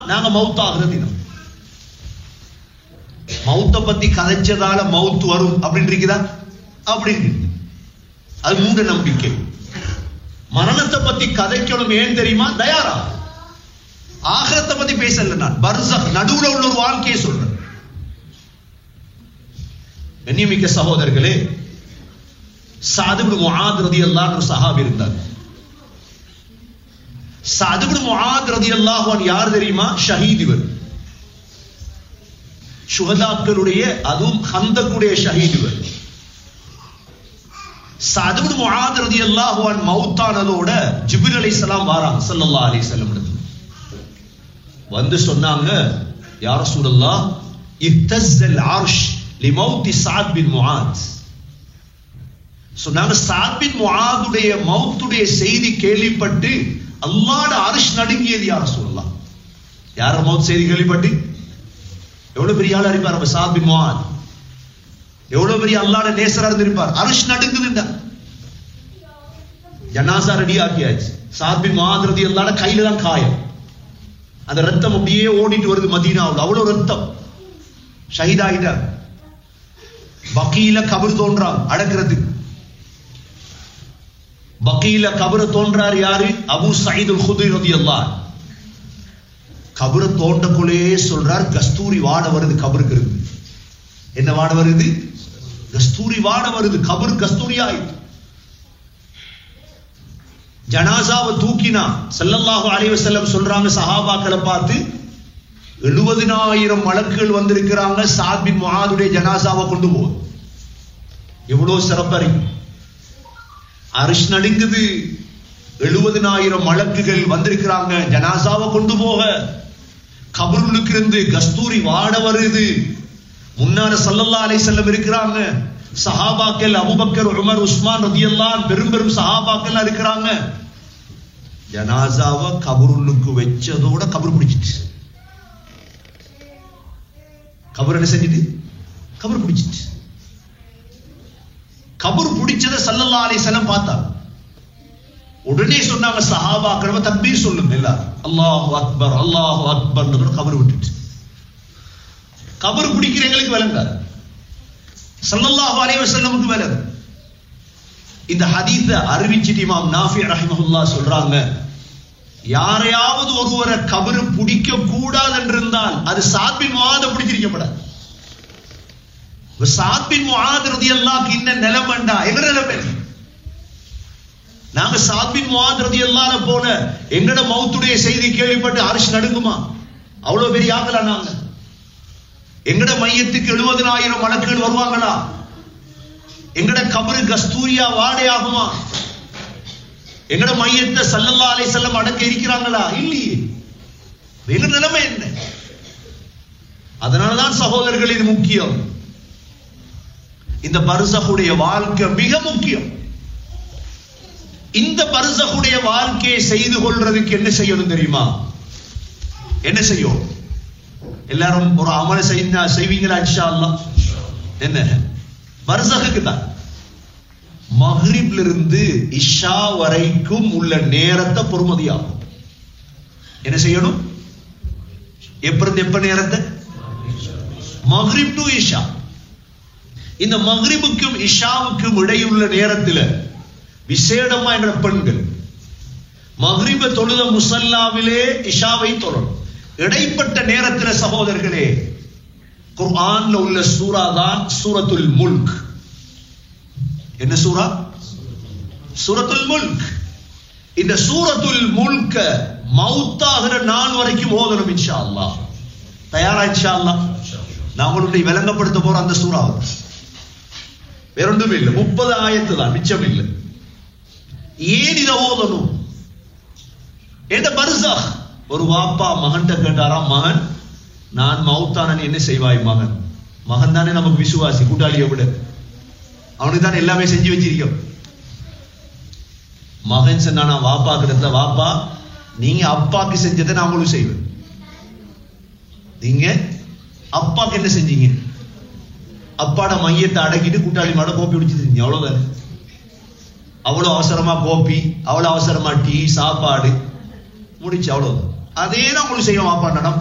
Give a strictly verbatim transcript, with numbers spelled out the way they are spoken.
நாங்க மவுத் ஆகிற தினம். மவுத்த பத்தி கதைச்சதால மவுத் வரும் அப்படின்னு இருக்குதா? அப்படின்னு அது மூட நம்பிக்கை. மரணத்தை பத்தி கதைக்கணும் ஏன் தெரியுமா? தயாரா. ஆகிரத்தை பத்தி பேசல, நான் பர்சக் நடுவுல உள்ள ஒரு வாழ்க்கையை சொல்றேன். கண்ணியமிக்க சகோதரர்களே, சஅத் இப்னு முஆத் ரலியல்லாஹு அன்ஹு சஹாபி இருந்தார். சஅத் இப்னு முஆத் ரலியல்லாஹு அன்ஹு யார் தெரியுமா? ஷஹீத். இவர் ஷுஹதாக்களுடைய, அதுவும் ஹந்தக்குடைய ஷஹீத். இவர் சஅத் இப்னு முஆத் ரலியல்லாஹு அன்ஹு மௌத்தானதோட ஜிப்ரீல் அலைஹிஸ்ஸலாம் வராங்க ஸல்லல்லாஹு அலைஹி வஸல்லம் இடத்துல. வந்து சொன்னாங்க, யா ரசூலல்லாஹ் இஹ்தஸ்ஸல் அர்ஷ் லிமௌத்தி சஅத் பின் முஆத். சொன்னாங்க, சஅத் பின் முஆதுடைய மௌத்துடைய செய்தி கேள்விப்பட்டு அல்லாஹ்வுடைய அர்ஷ் நடுங்கியது. யா ரசூலல்லாஹ், யார மௌத் செய்தி கேள்விப்பட்டு? எவ்வளவு பெரிய ஆளா இருப்பார் நம்ம சஅத் பின் முஆத், எவ்வளவு பெரிய அல்லாஹ்வுடைய நேசரா இருந்திருப்பார். அர்ஷ் நடுங்குதுண்டா. ஜனாசா ரெடி ஆக்கியாச்சு. சஅத் பின் முஆத் ரலியல்லாஹு அன்ஹு கையில தான் காயம், அந்த ரத்தம் அப்படியே ஓடிட்டு வருது மதீனாவுல. அவ்வளவு ரத்தம். ஷஹீதாயிட்டார். பக்கீல கபர் தோன்றாங்க அடக்கிறதுக்கு. பக்கீல கபர் தோன்றார் யாரு? அபூ சயீத் அல் குத்ரி ரலியல்லாஹு அன்ஹு. கபர் தோண்டக்குள்ளே சொல்றார், கஸ்தூரி வாட வருது கபருக்கு இருந்து. என்ன வாட வருது? கஸ்தூரி வாட வருது. கபர் கஸ்தூரி ஆயிட்டு. ஜனாசாவை தூக்கினா ஸல்லல்லாஹு அலைஹி வஸல்லம் சொல்றாங்க சஹாபாக்களை பார்த்து, எழுபதினாயிரம் மலக்குகள் வந்திருக்கிறாங்க சஅத் பின் முஆதுடைய ஜனாசாவை கொண்டு போக. எவ்வளவு சிறப்பறி. அர்ஷ் நடுங்குது, எழுபதினாயிரம் மலக்குகள் வந்திருக்கிறாங்க ஜனாசாவை கொண்டு போக. கபருளுக்கு இருந்து கஸ்தூரி வாட வருது. முன்னால ஸல்லல்லாஹு அலைஹி வஸல்லம் இருக்கிறாங்க. சஹாபாக்கள் அபூபக்கர், உமர், உஸ்மான் ரலியல்லாஹு அன்ஹு பெரும் பெரும் சஹாபாக்கள் இருக்கிறாங்க. ஜனாசாவை கபருளுக்கு வச்சதோட கபர் பிடிச்சிட்டு. கபர் என்ன செஞ்சுது? கபர் பிடிச்சிட்டு. கபர் பிடிச்சத ஸல்லல்லாஹு அலைஹி வஸல்லம் பார்த்தாங்க. உடனே சொன்னாங்க சஹாபாக்கள், தக்பீர் சொல்லுங்க எல்லாரும், அல்லாஹு அக்பர் அல்லாஹு அக்பர். கபர் விட்டுட்டு. கபர் பிடிக்கிறவங்களுக்கு விளங்காது, ஸல்லல்லாஹு அலைஹி வஸல்லமுக்கு விளங்கு. இந்த ஹதீஸை அறிவிச்சிட்டு இமாம் நாஃபி ரஹிமஹுல்லாஹ் சொல்றாங்க, யாரையாவது ஒருவரை கபர் பிடிக்க கூடாது என்றிருந்தால் அது சஅத் பின் முஆத் பிடிச்சிருக்கப்படாது. சஅத் பின் முஆத் ரலியல்லாஹு அன்ஹு இன்ன நிலைமண்டா எங்க நிலைமை? நாங்க சஅத் பின் முஆத் ரலியல்லாஹு அன்ஹு போன எங்கட மௌத்துடைய செய்தி கேள்விப்பட்டு அர்ஷ் நடுங்குமா? அவ்வளவு பெரிய ஆகலா நாங்க? எங்கட மையத்துக்கு எழுபதினாயிரம் மலக்குகள் வருவாங்களா? எங்கட கபரு கஸ்தூரியா வாடை ஆகுமா? எங்கட மையத்தை ஸல்லல்லாஹு அலைஹி வஸல்லம் அடக்க இருக்கிறாங்களா? இல்லையே. எங்க நிலைமை என்ன? அதனாலதான் சகோதரர்கள் இது முக்கியம். இந்த பர்சகுடைய வாழ்க்கை மிக முக்கியம். இந்த பர்சகுடைய வாழ்க்கையை செய்து கொள்றதுக்கு என்ன செய்யணும் தெரியுமா? என்ன செய்யும்? எல்லாரும் ஒரு அமல் செய்ய செய்வீங்களா இன்ஷா அல்லாஹ்? என்ன பர்சகுக்கு தான் மக்ரிப்ல இருந்து இஷா வரைக்கும் உள்ள நேரத்தை பொறுமதியாகும். என்ன செய்யணும்? எப்ப எப்ப நேரத்தை? மக்ரிப் டு இஷா. இந்த மக்ரிபுக்கும் இஷாவுக்கும் இடையுள்ள நேரத்தில் விசேடமா என்ற பெண்கள் மக்ரிப தொழுத முசல்லாவிலே இஷாவை தொழணும். இடைப்பட்ட நேரத்தில் சகோதரர்களே, குர்ஆன்ல உள்ள சூரா தான் சூரத்துல் முல்க். என்ன சூரா? சூரத்துல் முல்க். இந்த சூரத்துல் முல்க மௌத்தாகிற நாள் வரைக்கும் ஓதணும் இன்ஷா அல்லாஹ். தயாரா இன்ஷா அல்லாஹ்? நாங்களுடைய விளங்கப்படுத்த போற அந்த சூறா வேறொன்றும் இல்லை, முப்பது ஆயத்து தான், மிச்சம் இல்லை. ஏன் இதை ஓதணும்? எந்த பர்சக்? ஒரு வாப்பா மகன்கிட்ட கேட்டாராம், மகன் நான் மௌத்தானன் என்ன செய்வாய்? மகன் மகன் தானே நமக்கு விசுவாசி, கூட்டாளியை விட அவனுக்கு தானே எல்லாமே செஞ்சு வச்சிருக்கோம். மகன் சொன்னானா வாப்பா கிட்ட, வாப்பா நீங்க அப்பாக்கு செஞ்சதை நான் உங்களுக்கு செய்வேன். நீங்க அப்பாக்கு என்ன செஞ்சீங்க? அப்பாட மையத்தை அடக்கிட்டு கூட்டாளி மாட கோப்பி குடிச்சிருந்தீங்க, அவ்வளவுதானே. அவ்வளவு அவசரமா கோப்பி, அவ்வளவு அவசரமா டீ, சாப்பாடு முடிச்சு, அவ்வளவுதான். அதே தான் உங்களுக்கு செய்யும் வாப்பா நடம்